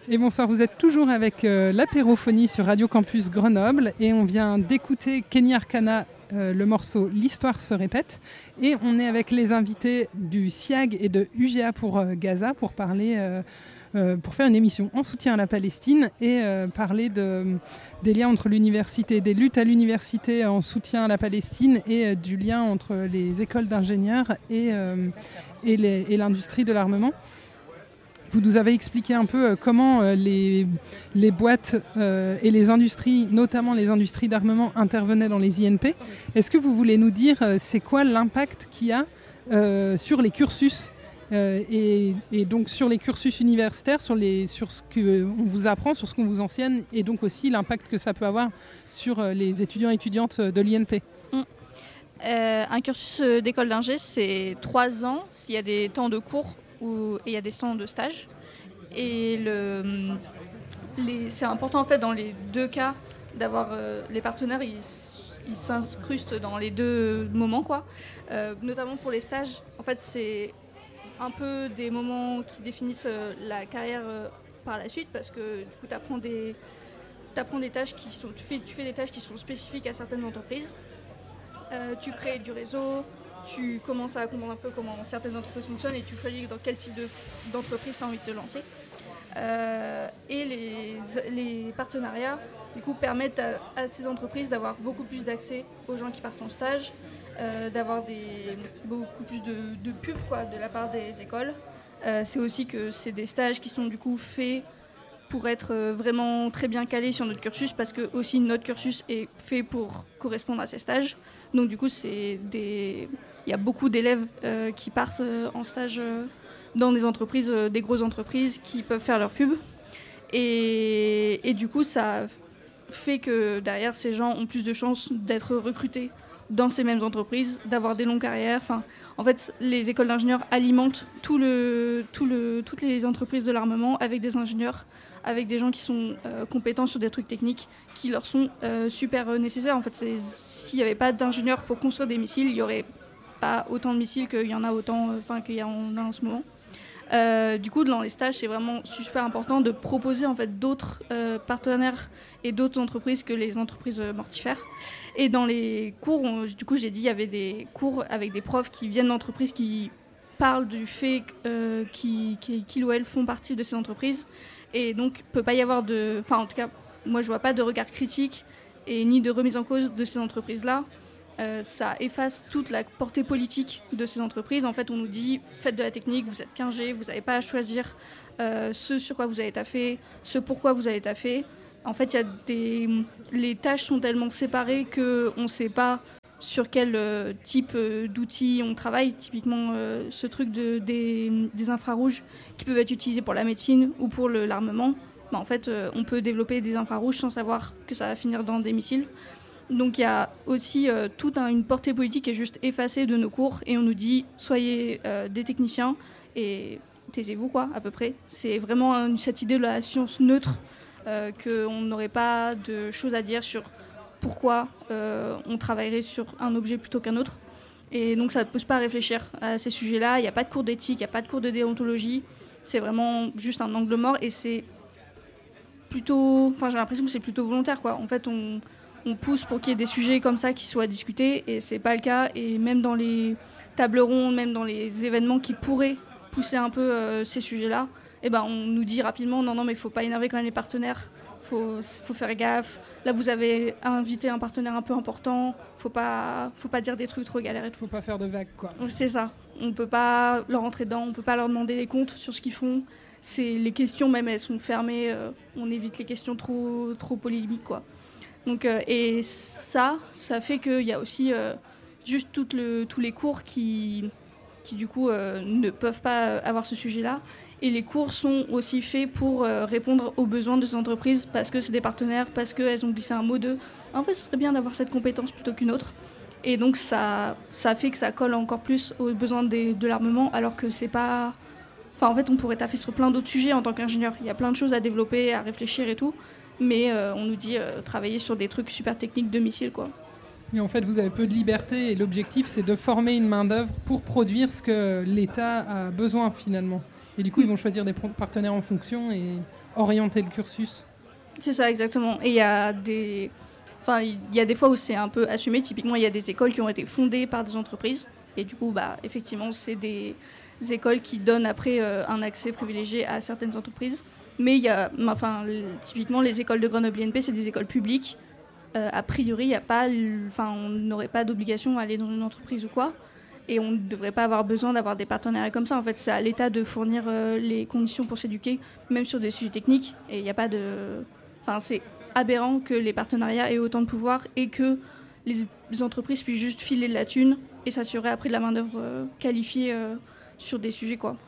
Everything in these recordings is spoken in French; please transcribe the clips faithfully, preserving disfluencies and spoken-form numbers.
Et bonsoir, vous êtes toujours avec euh, l'apérophonie sur Radio Campus Grenoble et on vient d'écouter Kenny Arcana, euh, le morceau L'Histoire se répète. Et on est avec les invités du SIAG et de U G A pour euh, Gaza pour parler, euh, euh, pour faire une émission en soutien à la Palestine et euh, parler de, des liens entre l'université, des luttes à l'université en soutien à la Palestine et euh, du lien entre les écoles d'ingénieurs et, euh, et, les, et l'industrie de l'armement. Vous nous avez expliqué un peu euh, comment euh, les, les boîtes euh, et les industries, notamment les industries d'armement, intervenaient dans les I N P. Est-ce que vous voulez nous dire euh, c'est quoi l'impact qu'il y a euh, sur les cursus euh, et, et donc sur les cursus universitaires, sur, les, sur ce qu'on vous apprend, sur ce qu'on vous enseigne et donc aussi l'impact que ça peut avoir sur euh, les étudiants et étudiantes de l'I N P? mmh. euh, Un cursus d'école d'ingé, c'est trois ans s'il y a des temps de cours où il y a des stands de stage. Et le, les, c'est important en fait dans les deux cas d'avoir euh, les partenaires, ils, ils s'incrustent dans les deux moments quoi. Euh, notamment pour les stages, en fait c'est un peu des moments qui définissent euh, la carrière euh, par la suite parce que du coup tu apprends des, t'apprends des tâches qui sont, tu fais, tu fais des tâches qui sont spécifiques à certaines entreprises. Euh, tu crées du réseau. Tu commences à comprendre un peu comment certaines entreprises fonctionnent et tu choisis dans quel type de, d'entreprise tu as envie de te lancer. Euh, et les, les partenariats du coup, permettent à, à ces entreprises d'avoir beaucoup plus d'accès aux gens qui partent en stage, euh, d'avoir des, beaucoup plus de, de pubs quoi, de la part des écoles. Euh, c'est aussi que c'est des stages qui sont du coup faits pour être vraiment très bien calés sur notre cursus parce que aussi notre cursus est fait pour correspondre à ces stages. Donc du coup, c'est des... il y a beaucoup d'élèves euh, qui partent euh, en stage euh, dans des entreprises, euh, des grosses entreprises qui peuvent faire leur pub. Et, et du coup, ça fait que derrière, ces gens ont plus de chances d'être recrutés dans ces mêmes entreprises, d'avoir des longues carrières. Enfin, en fait, les écoles d'ingénieurs alimentent tout le, tout le, toutes les entreprises de l'armement avec des ingénieurs, avec des gens qui sont euh, compétents sur des trucs techniques qui leur sont euh, super euh, nécessaires. En fait, c'est, s'il n'y avait pas d'ingénieurs pour construire des missiles, il n'y aurait pas autant de missiles qu'il y en a autant, enfin euh, qu'il y en a en ce moment. Euh, du coup, dans les stages, c'est vraiment super important de proposer en fait d'autres euh, partenaires et d'autres entreprises que les entreprises euh, mortifères. Et dans les cours, on, du coup, j'ai dit, il y avait des cours avec des profs qui viennent d'entreprises qui parlent du fait euh, qu'ils, qu'ils ou elles font partie de ces entreprises. Et donc, il ne peut pas y avoir de... Enfin, en tout cas, moi, je ne vois pas de regard critique et ni de remise en cause de ces entreprises-là. Euh, ça efface toute la portée politique de ces entreprises. En fait, on nous dit, faites de la technique, vous êtes quinze G, vous n'avez pas à choisir euh, ce sur quoi vous allez taffer, ce pourquoi vous allez taffer. En fait, y a des... les tâches sont tellement séparées qu'on ne sait pas sur quel euh, type euh, d'outils on travaille. Typiquement, euh, ce truc de, des, des infrarouges qui peuvent être utilisés pour la médecine ou pour le, l'armement. Bah, en fait, euh, on peut développer des infrarouges sans savoir que ça va finir dans des missiles. Donc il y a aussi euh, toute un, une portée politique qui est juste effacée de nos cours et on nous dit soyez euh, des techniciens et taisez-vous quoi à peu près. C'est vraiment euh, cette idée de la science neutre euh, qu'on n'aurait pas de choses à dire sur pourquoi euh, on travaillerait sur un objet plutôt qu'un autre. Et donc ça ne pousse pas à réfléchir à ces sujets-là. Il n'y a pas de cours d'éthique, il n'y a pas de cours de déontologie. C'est vraiment juste un angle mort et c'est plutôt... Enfin j'ai l'impression que c'est plutôt volontaire quoi. En fait on... On pousse pour qu'il y ait des sujets comme ça qui soient discutés et c'est pas le cas. Et même dans les tables rondes, même dans les événements qui pourraient pousser un peu euh, ces sujets-là, eh ben, on nous dit rapidement non, non, mais il faut pas énerver quand même les partenaires, faut, faut faire gaffe. Là, vous avez invité un partenaire un peu important, faut pas, faut pas dire des trucs trop galères et tout. Faut pas faire de vagues, quoi. C'est ça. On peut pas leur rentrer dedans, on peut pas leur demander des comptes sur ce qu'ils font. C'est, les questions, même, elles sont fermées. Euh, on évite les questions trop, trop polémiques, quoi. Donc, euh, et ça, ça fait qu'il y a aussi euh, juste tout le, tous les cours qui, qui du coup, euh, ne peuvent pas avoir ce sujet-là. Et les cours sont aussi faits pour euh, répondre aux besoins de ces entreprises parce que c'est des partenaires, parce qu'elles ont glissé un mot de « en fait, ce serait bien d'avoir cette compétence plutôt qu'une autre ». Et donc, ça, ça fait que ça colle encore plus aux besoins des, de l'armement alors que c'est pas... Enfin, en fait, on pourrait taffer sur plein d'autres sujets en tant qu'ingénieur. Il y a plein de choses à développer, à réfléchir et tout. Mais euh, on nous dit euh, travailler sur des trucs super techniques de missiles, quoi. Mais en fait, vous avez peu de liberté et l'objectif, c'est de former une main-d'œuvre pour produire ce que l'État a besoin, finalement. Et du coup, ils vont choisir des partenaires en fonction et orienter le cursus. C'est ça, exactement. Et il y a des... Enfin, il y a des fois où c'est un peu assumé. Typiquement, il y a des écoles qui ont été fondées par des entreprises. Et du coup, bah, effectivement, c'est des écoles qui donnent après euh, un accès privilégié à certaines entreprises. Mais il y a, enfin, typiquement, les écoles de Grenoble I N P, c'est des écoles publiques. Euh, a priori, il y a pas, enfin, on n'aurait pas d'obligation à aller dans une entreprise ou quoi. Et on ne devrait pas avoir besoin d'avoir des partenariats comme ça. En fait, c'est à l'État de fournir euh, les conditions pour s'éduquer, même sur des sujets techniques. Et il n'y a pas de... Enfin, c'est aberrant que les partenariats aient autant de pouvoir et que les, les entreprises puissent juste filer de la thune et s'assurer après de la main-d'œuvre euh, qualifiée euh, sur des sujets, quoi.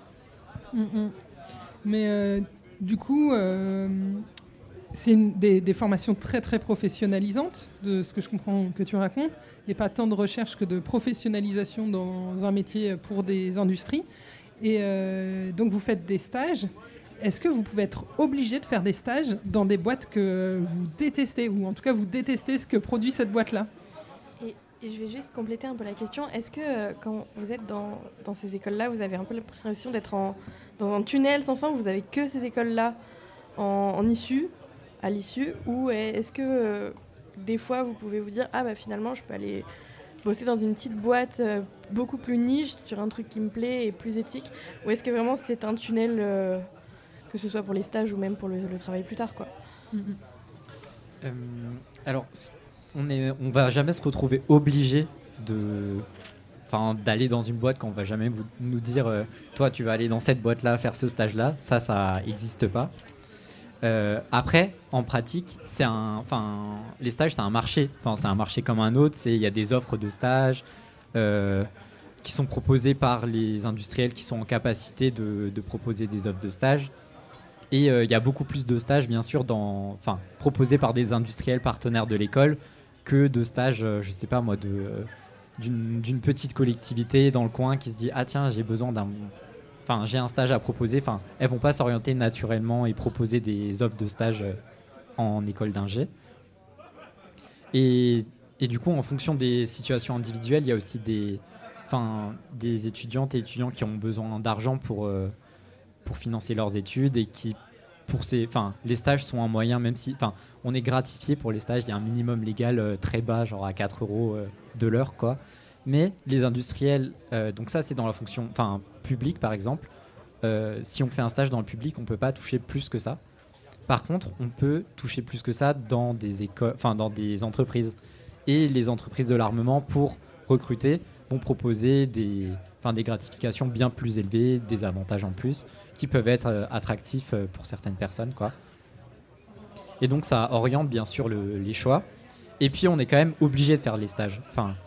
Mmh. Mais euh, du coup, euh, c'est une, des, des formations très très professionnalisantes, de ce que je comprends que tu racontes. Il n'y a pas tant de recherche que de professionnalisation dans un métier pour des industries. Et euh, donc vous faites des stages. Est-ce que vous pouvez être obligé de faire des stages dans des boîtes que vous détestez, ou en tout cas vous détestez ce que produit cette boîte-là ? Et, et je vais juste compléter un peu la question. Est-ce que euh, quand vous êtes dans, dans ces écoles-là, vous avez un peu l'impression d'être en, dans un tunnel sans fin, où vous avez que ces écoles-là en, en issue, à l'issue, ou est-ce que euh, des fois vous pouvez vous dire « Ah bah finalement je peux aller bosser dans une petite boîte euh, beaucoup plus niche, sur un truc qui me plaît et plus éthique », ou est-ce que vraiment c'est un tunnel euh, que ce soit pour les stages ou même pour le, le travail plus tard, quoi. Mmh. Euh, alors, on est, on va jamais se retrouver obligé de, enfin, d'aller dans une boîte quand on va jamais vous, nous dire, euh, toi, tu vas aller dans cette boîte-là, faire ce stage-là. Ça, ça n'existe pas. Euh, après, en pratique, c'est un, enfin, les stages, c'est un marché. Enfin, c'est un marché comme un autre. Il y a des offres de stages. Euh, qui sont proposées par les industriels qui sont en capacité de, de proposer des offres de stage. Et il euh, y a beaucoup plus de stages, bien sûr, dans, enfin, proposés par des industriels partenaires de l'école que de stages, euh, je sais pas moi, de, euh, d'une, d'une petite collectivité dans le coin qui se dit « Ah tiens, j'ai besoin d'un... Enfin, j'ai un stage à proposer. » Enfin, elles vont pas s'orienter naturellement et proposer des offres de stage euh, en école d'ingé. Et, et du coup, en fonction des situations individuelles, il y a aussi des, enfin, des étudiantes et étudiants qui ont besoin d'argent pour... Euh, pour financer leurs études et qui, pour ces, enfin, les stages sont un moyen, même si, enfin, on est gratifié pour les stages, il y a un minimum légal euh, très bas, genre à quatre euros euh, de l'heure, quoi. Mais les industriels, euh, donc ça c'est dans la fonction, enfin, publique par exemple, euh, si on fait un stage dans le public, on peut pas toucher plus que ça. Par contre, on peut toucher plus que ça dans des écoles, enfin, dans des entreprises. Et les entreprises de l'armement, pour recruter, vont proposer des, enfin, des gratifications bien plus élevées, des avantages en plus, qui peuvent être euh, attractifs euh, pour certaines personnes, quoi. Et donc ça oriente bien sûr le, les choix. Et puis on est quand même obligé de faire les stages. Enfin,